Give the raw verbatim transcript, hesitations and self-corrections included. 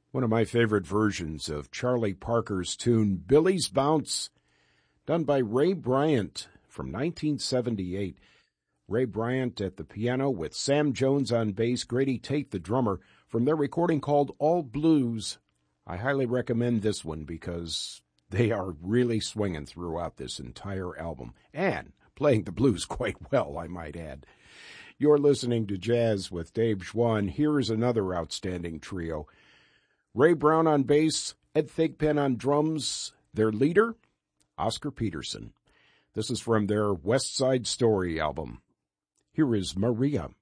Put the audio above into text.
One of my favorite versions of Charlie Parker's tune, Billy's Bounce, done by Ray Bryant from nineteen seventy-eight. Ray Bryant at the piano with Sam Jones on bass, Grady Tate the drummer, from their recording called All Blues. I highly recommend this one because they are really swinging throughout this entire album, and playing the blues quite well, I might add. You're listening to Jazz with Dave Schwann. Here is another outstanding trio. Ray Brown on bass, Ed Thigpen on drums, their leader, Oscar Peterson. This is from their West Side Story album. Here is Maria.